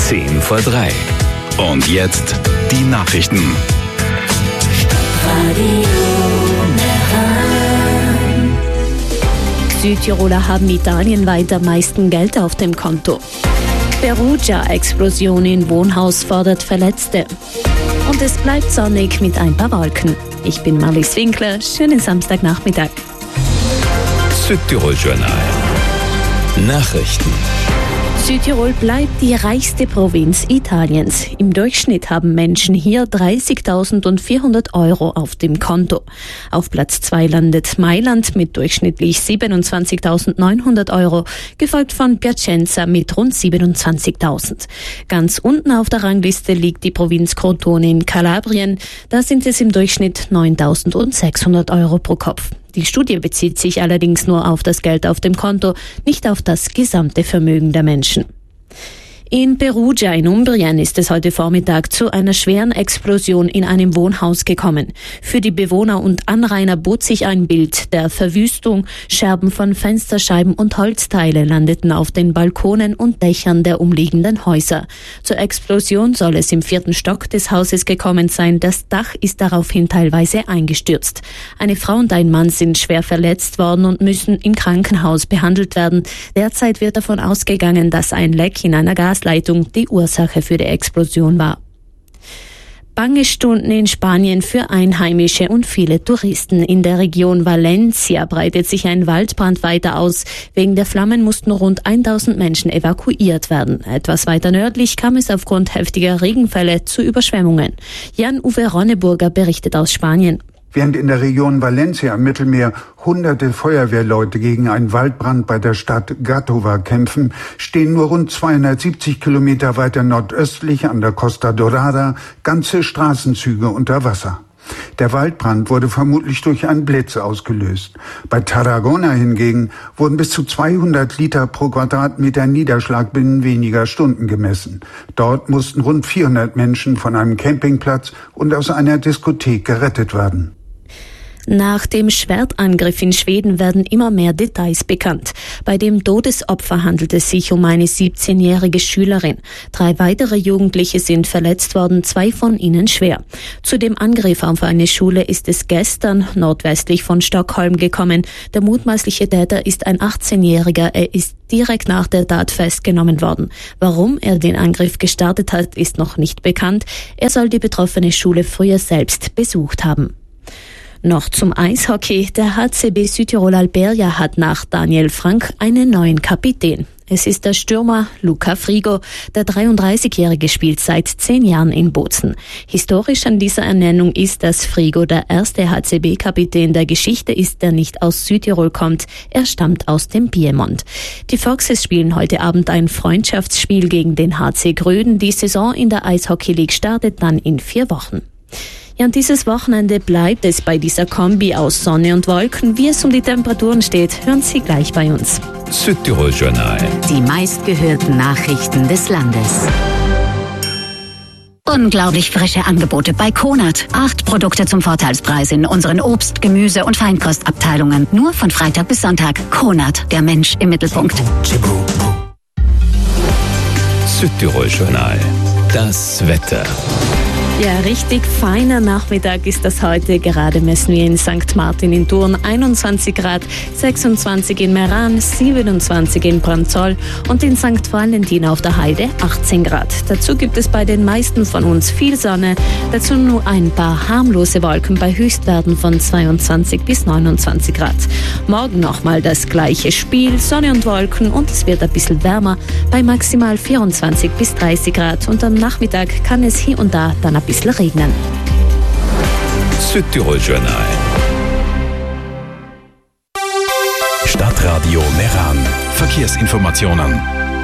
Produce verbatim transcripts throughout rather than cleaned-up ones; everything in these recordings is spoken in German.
zehn vor drei. Und jetzt die Nachrichten. Südtiroler haben italienweit am meisten Geld auf dem Konto. Perugia-Explosion in Wohnhaus fordert Verletzte. Und es bleibt sonnig mit ein paar Wolken. Ich bin Marlies Winkler. Schönen Samstagnachmittag. Südtirol-Journal. Nachrichten. Südtirol bleibt die reichste Provinz Italiens. Im Durchschnitt haben Menschen hier dreißigtausendvierhundert Euro auf dem Konto. Auf Platz zwei landet Mailand mit durchschnittlich siebenundzwanzigtausendneunhundert Euro, gefolgt von Piacenza mit rund siebenundzwanzigtausend. Ganz unten auf der Rangliste liegt die Provinz Crotone in Kalabrien. Da sind es im Durchschnitt neuntausendsechshundert Euro pro Kopf. Die Studie bezieht sich allerdings nur auf das Geld auf dem Konto, nicht auf das gesamte Vermögen der Menschen. In Perugia in Umbrien ist es heute Vormittag zu einer schweren Explosion in einem Wohnhaus gekommen. Für die Bewohner und Anrainer bot sich ein Bild der Verwüstung. Scherben von Fensterscheiben und Holzteile landeten auf den Balkonen und Dächern der umliegenden Häuser. Zur Explosion soll es im vierten Stock des Hauses gekommen sein. Das Dach ist daraufhin teilweise eingestürzt. Eine Frau und ein Mann sind schwer verletzt worden und müssen im Krankenhaus behandelt werden. Derzeit wird davon ausgegangen, dass ein Leck in einer Gas Leitung die Ursache für die Explosion war. Bange Stunden in Spanien für Einheimische und viele Touristen. In der Region Valencia breitet sich ein Waldbrand weiter aus. Wegen der Flammen mussten rund tausend Menschen evakuiert werden. Etwas weiter nördlich kam es aufgrund heftiger Regenfälle zu Überschwemmungen. Jan-Uwe Ronneburger berichtet aus Spanien. Während in der Region Valencia am Mittelmeer hunderte Feuerwehrleute gegen einen Waldbrand bei der Stadt Gàtova kämpfen, stehen nur rund zweihundertsiebzig Kilometer weiter nordöstlich an der Costa Dorada ganze Straßenzüge unter Wasser. Der Waldbrand wurde vermutlich durch einen Blitz ausgelöst. Bei Tarragona hingegen wurden bis zu zweihundert Liter pro Quadratmeter Niederschlag binnen weniger Stunden gemessen. Dort mussten rund vierhundert Menschen von einem Campingplatz und aus einer Diskothek gerettet werden. Nach dem Schwertangriff in Schweden werden immer mehr Details bekannt. Bei dem Todesopfer handelt es sich um eine siebzehnjährige Schülerin. Drei weitere Jugendliche sind verletzt worden, zwei von ihnen schwer. Zu dem Angriff auf eine Schule ist es gestern nordwestlich von Stockholm gekommen. Der mutmaßliche Täter ist ein achtzehnjähriger. Er ist direkt nach der Tat festgenommen worden. Warum er den Angriff gestartet hat, ist noch nicht bekannt. Er soll die betroffene Schule früher selbst besucht haben. Noch zum Eishockey. Der H C B Südtirol Alberia hat nach Daniel Frank einen neuen Kapitän. Es ist der Stürmer Luca Frigo. Der dreiunddreißigjährige spielt seit zehn Jahren in Bozen. Historisch an dieser Ernennung ist, dass Frigo der erste H C B-Kapitän der Geschichte ist, der nicht aus Südtirol kommt. Er stammt aus dem Piemont. Die Foxes spielen heute Abend ein Freundschaftsspiel gegen den H C Gröden. Die Saison in der Eishockey League startet dann in vier Wochen. Ja, und dieses Wochenende bleibt es bei dieser Kombi aus Sonne und Wolken. Wie es um die Temperaturen steht, hören Sie gleich bei uns. Südtirol-Journal. Die meistgehörten Nachrichten des Landes. Unglaublich frische Angebote bei Konad. Acht Produkte zum Vorteilspreis in unseren Obst-, Gemüse- und Feinkostabteilungen. Nur von Freitag bis Sonntag. Konad, der Mensch im Mittelpunkt. Südtirol-Journal. Das Wetter. Ja, richtig feiner Nachmittag ist das heute. Gerade messen wir in Sankt Martin in Thurn einundzwanzig Grad, sechsundzwanzig in Meran, siebenundzwanzig in Branzoll und in Sankt Valentin auf der Heide achtzehn Grad. Dazu gibt es bei den meisten von uns viel Sonne, dazu nur ein paar harmlose Wolken bei Höchstwerten von zweiundzwanzig bis neunundzwanzig Grad. Morgen nochmal das gleiche Spiel, Sonne und Wolken und es wird ein bisschen wärmer bei maximal vierundzwanzig bis dreißig Grad und am Nachmittag kann es hier und da dann ein bisschen regnen. Südtirol-Journal. Stadtradio Meran. Verkehrsinformationen.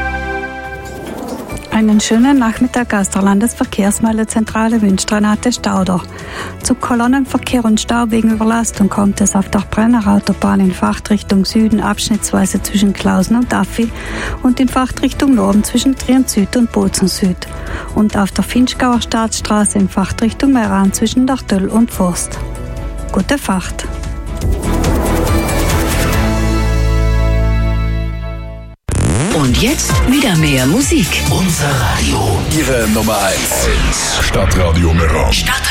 Einen schönen Nachmittag aus der Landesverkehrsmeldezentrale wünscht Renate Stauder. Zu Kolonnenverkehr und Stau wegen Überlastung kommt es auf der Brennerautobahn in Fahrtrichtung Süden abschnittsweise zwischen Klausen und Affi und in Fahrtrichtung Norden zwischen Trient Süd und Bozen Süd und auf der Finchgauer Staatsstraße in Fahrtrichtung Meran zwischen Dartöll und Forst. Gute Fahrt! Und jetzt wieder mehr Musik. Unser Radio. Ihre Nummer eins. Stadtradio Meran. Stadt